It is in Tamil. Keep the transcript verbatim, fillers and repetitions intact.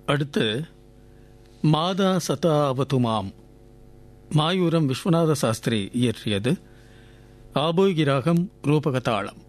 அடுத்து மாதா சதா அவதுமாம் மாயூரம் விஸ்வநாத சாஸ்திரி இயற்றியது. ஆபோகி ராகம் ரூபகதாளம்.